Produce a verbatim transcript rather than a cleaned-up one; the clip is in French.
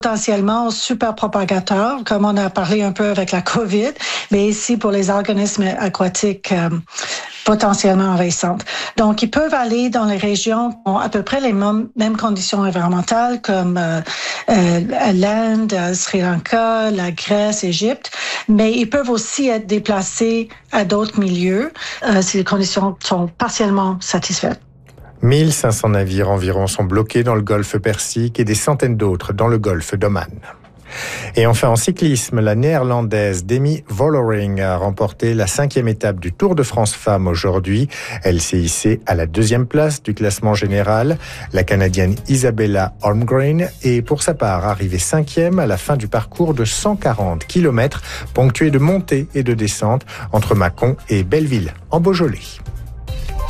potentiellement super propagateurs, comme on a parlé un peu avec la COVID, mais ici pour les organismes aquatiques euh, potentiellement envahissantes. Donc, ils peuvent aller dans les régions qui ont à peu près les mêmes, mêmes conditions environnementales comme euh, euh, l'Inde, Sri Lanka, la Grèce, l'Égypte, mais ils peuvent aussi être déplacés à d'autres milieux euh, si les conditions sont partiellement satisfaites. mille cinq cents navires environ sont bloqués dans le golfe Persique et des centaines d'autres dans le golfe d'Oman. Et enfin en cyclisme, la néerlandaise Demi Vollering a remporté la cinquième étape du Tour de France Femmes aujourd'hui. Elle s'est hissée à la deuxième place du classement général. La Canadienne Isabella Holmgren est pour sa part arrivée cinquième à la fin du parcours de cent quarante kilomètres, ponctué de montées et de descentes entre Mâcon et Belleville en Beaujolais.